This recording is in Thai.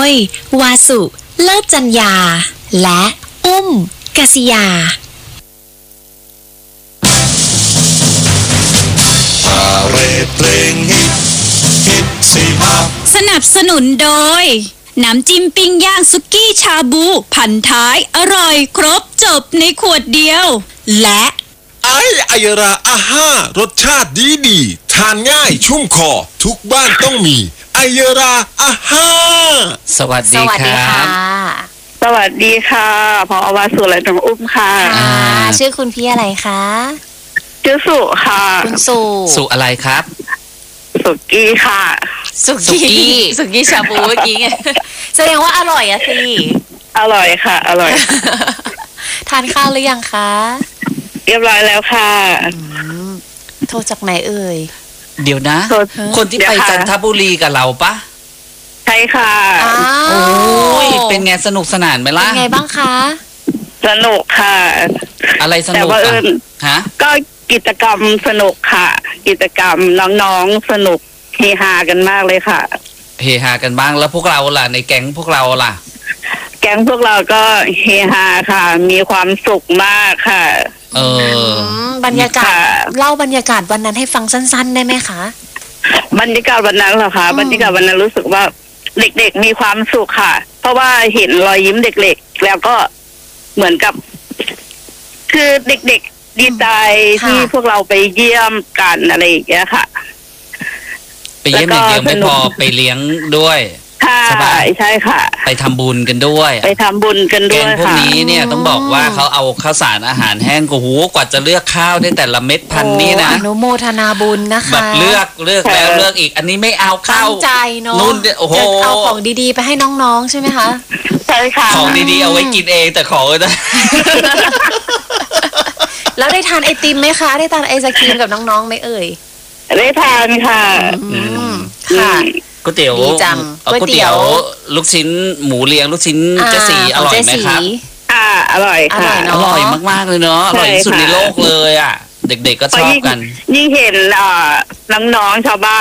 ยวาสุเลิศจัญญาและอุ้มกษิยาพาเรดเพลงฮิตซีมาสนับสนุนโดยน้ำจิ้มปิ้งย่างสุกี้ชาบูพันท้ายอร่อยครบจบในขวดเดียวและไอราอาห้ารสชาติดีทานง่ายชุ่มคอทุกบ้านต้องมีไอราอาห้าสวัสดีครับสวัสดีค่ะพอวาสุและน้องอุ้มค่ะชื่อคุณพี่อะไรคะชื่อสุค่ะคุณสุอะไรครับสุกี้ค่ะสุกี้ชาบูเมื่อกี้ไงแสดงว่าอร่อยอะสิอร่อยค่ะอร่อยทานข้าวหรือยังคะเรียบร้อยแล้วค่ะโทรจากไหนเอ่ยเดี๋ยวนะคนที่ไปจันทบุรีกับเราปะใช่ค่ะโอ้ยเป็นไงสนุกสนานไหมล่ะเป็นไงบ้างคะสนุกค่ะอะไรสนุกฮะก็กิจกรรมสนุกค่ะกิจกรรมน้องๆสนุกเฮฮากันมากเลยค่ะเฮฮากันบ้างแล้วพวกเราล่ะในแก๊งพวกเราล่ะแก๊งพวกเราก็เฮฮาค่ะมีความสุขมากค่ะบรรยากาศเล่าบรรยากาศวันนั้นให้ฟังสั้นๆได้ไหมคะบรรยากาศวันนั้นเหรอคะบรรยากาศวันนั้นรู้สึกว่าเด็กๆมีความสุขค่ะเพราะว่าเห็นรอยยิ้มเด็กๆแล้วก็เหมือนกับคือเด็กๆดีใจที่พวกเราไปเยี่ยมกันอะไรอย่างเงี้ยค่ะไปเยี่ยมอย่างเดียวไม่พอไปเลี้ยงด้วยใช่ค่ะไปทำบุญกันด้วยไปทำบุญกันด้วยค่ะแกงพวกนี้เนี่ยต้องบอกว่าเขาเอาข้าวสารอาหารแห้งกูหูกว่าจะเลือกข้าวได้แต่ละเม็ดพันนี่นะอนุโมทนาบุญนะคะแบบเลือกแล้วเลือกอีกอันนี้ไม่เอาข้าวตั้งใจเนาะนู่นโอ้โหเอาของดีๆไปให้น้องๆใช่ไหมคะใช่ค่ะของดีๆเอาไว้กินเองแต่ของนะแล้วได้ทานไอติมไหมคะได้ทานไอศกรีมกับน้องๆไหมเอ่ยได้ทานค่ะค่ะก๋วยเตี๋ยวก๋วยเตี๋ยวลูกชิ้นหมูเลี้ยงลูกชิ้นเจสีอร่อยไหมครับอร่อยค่ะอร่อยมากๆเลยเนาะอร่อยที่สุดในโลกเลยอ่ะเด็กๆก็ชอบกันยิ่งเห็นน้องๆชาวบ้า